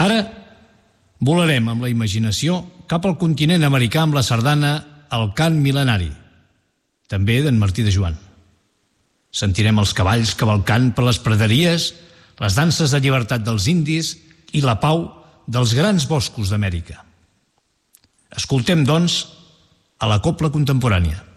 Ara volarem amb la imaginació cap al continent americà amb la sardana El cant mil·lenari, també d'en Martí de Joan. Sentirem els cavalls cavalcant per les praderies, les danses de llibertat dels indis i la pau dels grans boscos d'Amèrica. Escoltem, doncs, a la cobla contemporània.